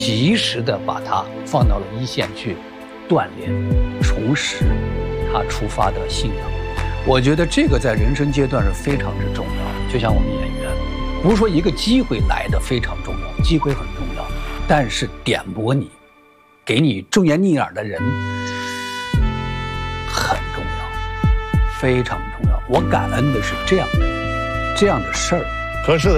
及时的把他放到了一线去锻炼、重拾他出发的信仰。我觉得这个在人生阶段是非常之重要的。就像我们演员，不是说一个机会来的非常重要，机会很重要，但是点拨你、给你忠言逆耳的人很重要，非常重要。我感恩的是这样的人，这样的事儿。 合适的。